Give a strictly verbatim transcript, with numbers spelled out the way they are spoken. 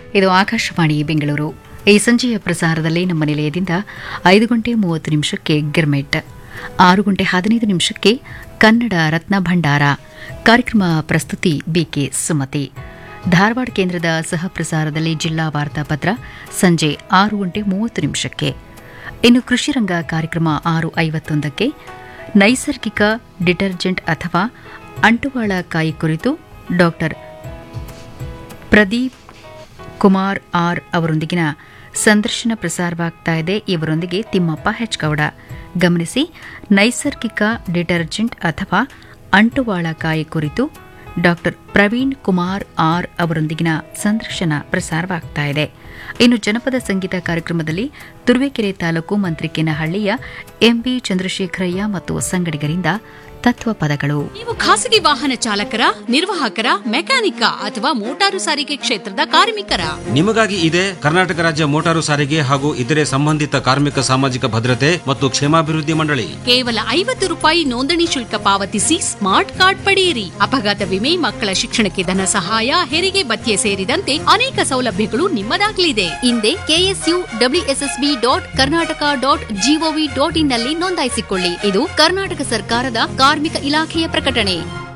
ಇದು ಆಕಾಶವಾಣಿ ಬೆಂಗಳೂರು. ಈ ಸಂಜೆಯ ಪ್ರಸಾರದಲ್ಲಿ ನಮ್ಮ ನಿಲಯದಿಂದ ಐದು ಗಂಟೆ ಮೂವತ್ತು ನಿಮಿಷಕ್ಕೆ ಗಿರ್ಮೆಟ್, ಆರು ಗಂಟೆ ಹದಿನೈದು ನಿಮಿಷಕ್ಕೆ ಕನ್ನಡ ರತ್ನ ಭಂಡಾರ ಕಾರ್ಯಕ್ರಮ ಪ್ರಸ್ತುತಿ ಬಿಕೆ ಸುಮತಿ. ಧಾರವಾಡ ಕೇಂದ್ರದ ಸಹ ಪ್ರಸಾರದಲ್ಲಿ ಜಿಲ್ಲಾ ವಾರ್ತಾಪತ್ರ ಸಂಜೆ ಆರು ಗಂಟೆ ಮೂವತ್ತು ನಿಮಿಷಕ್ಕೆ. ಇನ್ನು ಕೃಷಿ ರಂಗ ಕಾರ್ಯಕ್ರಮ ಆರು ಐವತ್ತೊಂದಕ್ಕೆ ನೈಸರ್ಗಿಕ ಡಿಟರ್ಜೆಂಟ್ ಅಥವಾ ಅಂಟುವಾಳ ಕಾಯಿ ಕುರಿತು ಡಾಕ್ಟರ್ ಪ್ರದೀಪ್ ಕುಮಾರ್ ಆರ್ ಅವರೊಂದಿಗಿನ ಸಂದರ್ಶನ ಪ್ರಸಾರವಾಗ್ತಾ ಇದೆ. ಇವರೊಂದಿಗೆ ತಿಮ್ಮಪ್ಪ ಹೆಚ್ಗೌಡ. ಗಮನಿಸಿ, ನೈಸರ್ಗಿಕ ಡಿಟರ್ಜೆಂಟ್ ಅಥವಾ ಅಂಟುವಾಳ ಕಾಯಿ ಕುರಿತು ಡಾಕ್ಟರ್ ಪ್ರವೀಣ್ ಕುಮಾರ್ ಆರ್ ಅವರೊಂದಿಗಿನ ಸಂದರ್ಶನ ಪ್ರಸಾರವಾಗ್ತಾ ಇದೆ. ಇನ್ನು ಜನಪದ ಸಂಗೀತ ಕಾರ್ಯಕ್ರಮದಲ್ಲಿ ತುರುವೇಕೆರೆ ತಾಲೂಕು ಮಂತ್ರಿಕೇನಹಳ್ಳಿಯ ಎಂಬಿ ಚಂದ್ರಶೇಖರಯ್ಯ ಮತ್ತು ಸಂಗಡಿಗರಿಂದ ತತ್ವ ಪದಗಳು. ನೀವು ಖಾಸಗಿ ವಾಹನ ಚಾಲಕರ, ನಿರ್ವಾಹಕರ, ಮೆಕ್ಯಾನಿಕ ಅಥವಾ ಮೋಟಾರು ಸಾರಿಗೆ ಕ್ಷೇತ್ರದ ಕಾರ್ಮಿಕರ? ನಿಮಗಾಗಿ ಇದೆ ಕರ್ನಾಟಕ ರಾಜ್ಯ ಮೋಟಾರು ಸಾರಿಗೆ ಹಾಗೂ ಇತರೆ ಸಂಬಂಧಿತ ಕಾರ್ಮಿಕ ಸಾಮಾಜಿಕ ಭದ್ರತೆ ಮತ್ತು ಕ್ಷೇಮಾಭಿವೃದ್ಧಿ ಮಂಡಳಿ. ಕೇವಲ ಐವತ್ತು ರೂಪಾಯಿ ನೋಂದಣಿ ಶುಲ್ಕ ಪಾವತಿಸಿ ಸ್ಮಾರ್ಟ್ ಕಾರ್ಡ್ ಪಡೆಯಿರಿ. ಅಪಘಾತ ವಿಮೆ, ಮಕ್ಕಳ ಶಿಕ್ಷಣಕ್ಕೆ ಧನ ಸಹಾಯ, ಹೆರಿಗೆ ಭತ್ಯೆ ಸೇರಿದಂತೆ ಅನೇಕ ಸೌಲಭ್ಯಗಳು ನಿಮ್ಮದಾಗಲಿದೆ. ಹಿಂದೆ KSU WSSB dot Karnataka dot gov dot in ನಲ್ಲಿ ನೋಂದಾಯಿಸಿಕೊಳ್ಳಿ. ಇದು ಕರ್ನಾಟಕ ಸರ್ಕಾರದ ಕಾರ್ಮಿಕ ಇಲಾಖೆಯ ಪ್ರಕಟಣೆ.